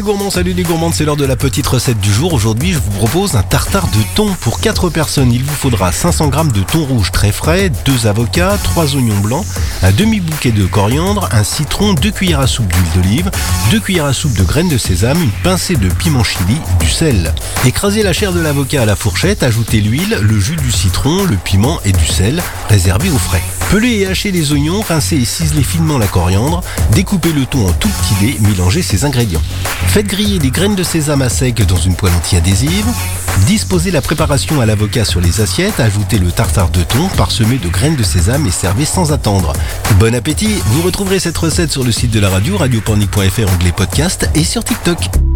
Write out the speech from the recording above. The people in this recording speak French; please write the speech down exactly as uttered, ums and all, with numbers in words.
Gourmands, salut les gourmands, c'est l'heure de la petite recette du jour. Aujourd'hui, je vous propose un tartare de thon. Pour quatre personnes, il vous faudra cinq cents grammes de thon rouge très frais, deux avocats, trois oignons blancs, un demi-bouquet de coriandre, un citron, deux cuillères à soupe d'huile d'olive, deux cuillères à soupe de graines de sésame, une pincée de piment chili, du sel. Écrasez la chair de l'avocat à la fourchette, ajoutez l'huile, le jus du citron, le piment et du sel, réservé au frais. Pelez et hachez les oignons, rincez et ciselez finement la coriandre, découpez le thon en tout petits dés, mélangez ces ingrédients. Faites griller les graines de sésame à sec dans une poêle anti-adhésive. Disposez la préparation à l'avocat sur les assiettes, ajoutez le tartare de thon parsemé de graines de sésame et servez sans attendre. Bon appétit! Vous retrouverez cette recette sur le site de la radio, radio pornic point f r, onglet podcast et sur TikTok.